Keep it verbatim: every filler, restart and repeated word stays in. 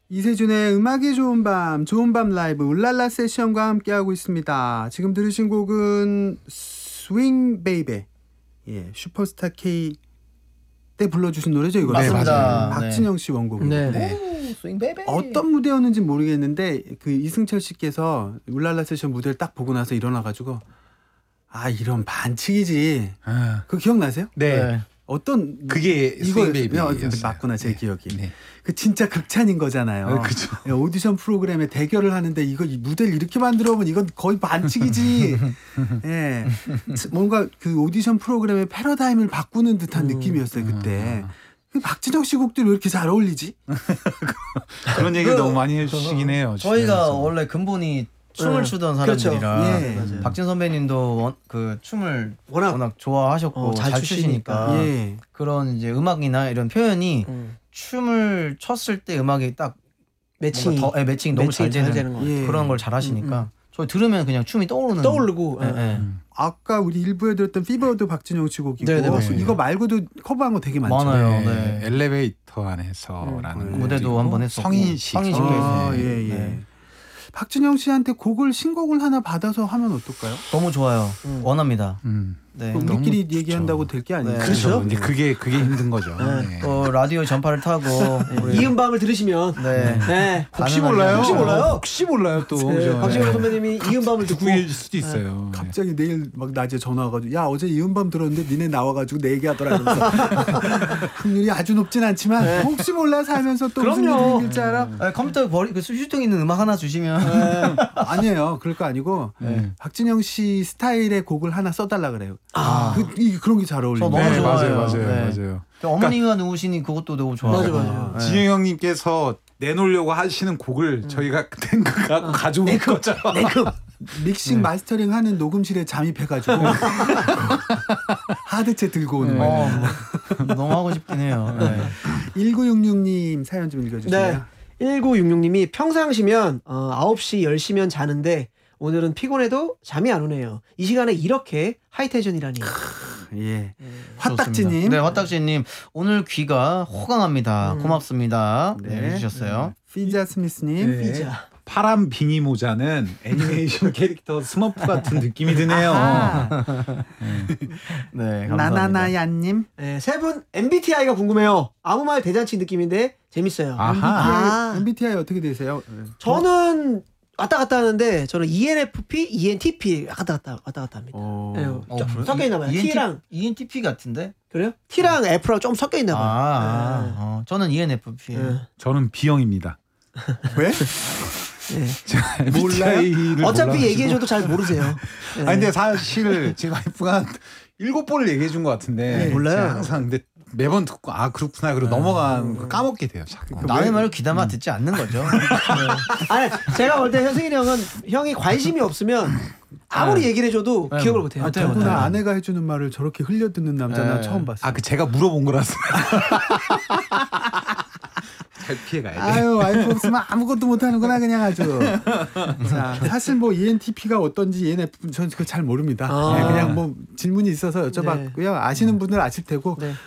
이세준의 음악이 좋은 밤, 좋은 밤 라이브 울랄라 세션과 함께하고 있습니다. 지금 들으신 곡은 스윙 베이베, 예, 슈퍼스타 K 때 불러주신 노래죠, 이거? 네, 맞습니다. 박진영 씨 원곡입니다. 네. 오, 스윙 베이베. 어떤 무대였는지 모르겠는데 그 이승철 씨께서 울랄라 세션 무대를 딱 보고 나서 일어나가지고 아 이런 반칙이지. 아. 그거 기억나세요? 네. 네. 어떤 그게 이거 스윙 베이비였어요. 맞구나 제 네. 기억이. 네. 그 진짜 극찬인 거잖아요. 어, 그죠. 예, 오디션 프로그램에 대결을 하는데 이거 이 무대를 이렇게 만들어 보면 이건 거의 반칙이지. 예, 뭔가 그 오디션 프로그램의 패러다임을 바꾸는 듯한 음, 느낌이었어요 그때. 그 박진영 씨 곡들이 왜 이렇게 잘 어울리지? 그런 얘기를 그, 너무 많이 해주시긴 해요. 저희가 주변에서. 원래 근본이 춤을 네. 추던 그렇죠. 사람들이라 예. 박진 선배님도 원, 그 춤을 워낙, 워낙, 좋아하셨고 어, 잘 잘, 추시니까 예. 그런 이제 음악이나 이런 표현이 음. 춤을 췄을 때 음악이 딱 매칭이 뭔가 더, 예, 매칭이 너무 잘 매칭이 되는, 거 같아요. 예. 그런 걸 잘 하시니까 음, 음. 저희 들으면 그냥 춤이 떠오르는 떠오르고 예, 예. 예. 아까 우리 일부에 들었던 피버도 박진영 씨 곡이고 네, 네, 맞습니다. 이거 말고도 커버한 거 되게 많죠. 많아요. 네. 네. 엘리베이터 안에서라는 음. 곡도 무대도 있고, 한번 했었고. 성인식. 성인식 아, 네. 예, 예. 네. 박진영 씨한테 곡을 신곡을 하나 받아서 하면 어떨까요? 너무 좋아요. 음. 원합니다. 음. 네. 그 너무 우리끼리 좋죠. 얘기한다고 될 게 아니에요. 네. 그렇죠. 이제 그게 그게 힘든 거죠. 네. 또 라디오 전파를 타고 우리- 이은 밤을 들으시면 네. 네. 혹시 가능하죠. 몰라요? 혹시 몰라요? 혹시 몰라요 또. 네, 그죠? 박진영 네. 선배님이 이은 밤을 듣고 구일 수도 있어요. 갑자기 내일 막 낮에 전화 와가지고 야 어제 이은밤 들었는데 니네 나와가지고 내 얘기하더라 이러면서 확률이 아주 높진 않지만 혹시 몰라 살면서 또 무슨 그럼요. 일이 생길 줄 알아? 아, 컴퓨터에 버리 그 휴지통 있는 음악 하나 주시면 네. 아니에요 그럴 거 아니고 네. 박진영 씨 스타일의 곡을 하나 써달라 그래요. 아. 그, 이, 그런 게 잘 어울리네. 저 너무 네, 좋아요. 맞아요, 맞아요, 네. 맞아요. 어머니가 누우시니 그것도 너무 좋아요. 맞아, 맞아. 네. 진영 형님께서 내놓으려고 하시는 곡을 저희가 탱크가 가져온 거죠. 믹싱 마스터링 하는 녹음실에 잠입해가지고 하드채 들고 오는 거예요. 어, 뭐, 너무 하고 싶긴 해요. 네. 일구육육 님 사연 좀 읽어주세요. 네. 일구육육 님이 평상시면 어, 아홉 시 열 시면 자는데 오늘은 피곤해도 잠이 안 오네요. 이 시간에 이렇게 하이텐션이라니. 예. 좋습니다. 화딱지님. 네, 화딱지님 오늘 귀가 호강합니다. 음. 고맙습니다. 네, 네. 해주셨어요. 피자 스미스님. 네. 피자. 파란 비니 모자는 애니메이션 캐릭터 스머프 같은 느낌이 드네요. 네, 감사합니다. 나나나야님. 네, 세 분 엠비티아이가 궁금해요. 아무 말 대잔치 느낌인데 재밌어요. 아하. 아. 엠비티아이 어떻게 되세요? 저는 왔다 갔다 하는데 저는 이엔에프피, 이엔티피 왔다 갔다 왔다 갔다 합니다. 어. 네, 어, 좀 그래요? 섞여 있나 봐요. 이엔티 T랑 이엔티피 같은데? 그래요? T랑 F랑 좀 섞여 있나 아, 봐요. 아, 어, 저는 이엔에프피. 네. 저는 B형입니다. 왜? 네. 몰라요? 어차피 얘기해줘도 잘 모르세요. 네. 아니 근데 사실 제 와이프가 한 일곱 번을 얘기해 준 것 같은데 네, 몰라요. 제가 항상 근데 매번 듣고 아 그렇구나 그리고 넘어간 거 까먹게 돼요. 자꾸. 남의 말을 귀담아 듣지 않는 거죠. 아니 제가 볼 때 현승이 형은 형이 관심이 없으면 아무리 얘기를 해줘도 네. 기억을 못해요. 아, 못해요, 더구나 못해요. 아내가 해주는 말을 저렇게 흘려듣는 남자 난 네. 처음 봤어. 아 그 제가 물어본 거라서 잘 피해가야 돼. 아유 와이프 없으면 아무것도 못하는구나 그냥 아주. 자 사실 뭐 이엔티피가 어떤지 이엔에프 저는 그거 잘 모릅니다. 아. 네, 그냥 뭐 질문이 있어서 여쭤봤고요. 아시는 분들 아실 테고 네.